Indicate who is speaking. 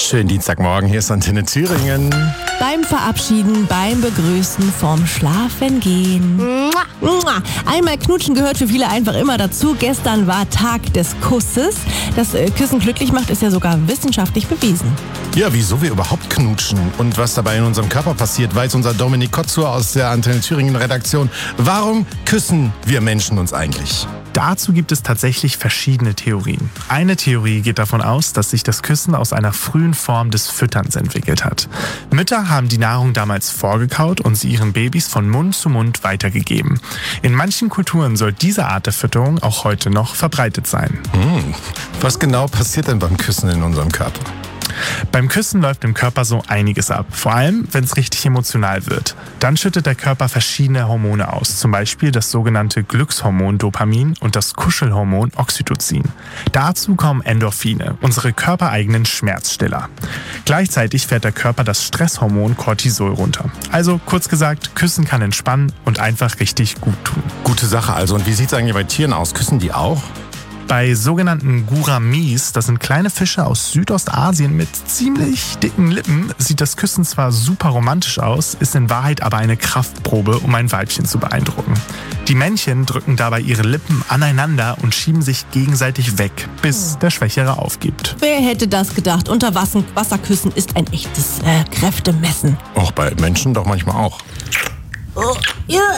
Speaker 1: Schönen Dienstagmorgen, hier ist Antenne Thüringen.
Speaker 2: Beim Verabschieden, beim Begrüßen, vorm Schlafengehen. Einmal knutschen gehört für viele einfach immer dazu. Gestern war Tag des Kusses. Dass Küssen glücklich macht, ist ja sogar wissenschaftlich bewiesen.
Speaker 1: Ja, wieso wir überhaupt knutschen und was dabei in unserem Körper passiert, weiß unser Dominik Kotzur aus der Antenne Thüringen Redaktion. Warum küssen wir Menschen uns eigentlich?
Speaker 3: Dazu gibt es tatsächlich verschiedene Theorien. Eine Theorie geht davon aus, dass sich das Küssen aus einer frühen Form des Fütterns entwickelt hat. Mütter haben die Nahrung damals vorgekaut und sie ihren Babys von Mund zu Mund weitergegeben. In manchen Kulturen soll diese Art der Fütterung auch heute noch verbreitet sein.
Speaker 1: Was genau passiert denn beim Küssen in unserem Körper?
Speaker 3: Beim Küssen läuft im Körper so einiges ab, vor allem wenn es richtig emotional wird. Dann schüttet der Körper verschiedene Hormone aus, zum Beispiel das sogenannte Glückshormon Dopamin und das Kuschelhormon Oxytocin. Dazu kommen Endorphine, unsere körpereigenen Schmerzstiller. Gleichzeitig fährt der Körper das Stresshormon Cortisol runter. Also kurz gesagt, Küssen kann entspannen und einfach richtig gut tun.
Speaker 1: Gute Sache also. Und wie sieht es eigentlich bei Tieren aus? Küssen die auch?
Speaker 3: Bei sogenannten Gouramis, das sind kleine Fische aus Südostasien mit ziemlich dicken Lippen, sieht das Küssen zwar super romantisch aus, ist in Wahrheit aber eine Kraftprobe, um ein Weibchen zu beeindrucken. Die Männchen drücken dabei ihre Lippen aneinander und schieben sich gegenseitig weg, bis der Schwächere aufgibt.
Speaker 2: Wer hätte das gedacht? Wasserküssen ist ein echtes Kräftemessen.
Speaker 1: Auch bei Menschen doch manchmal auch.
Speaker 2: Oh, ja.